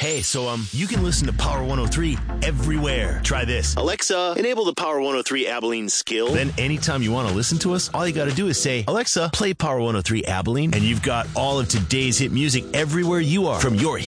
Hey, so you can listen to Power 103 everywhere. Try this. Alexa, enable the Power 103 Abilene skill. Then anytime you want to listen to us, all you got to do is say, Alexa, play Power 103 Abilene, and you've got all of today's hit music everywhere you are, from your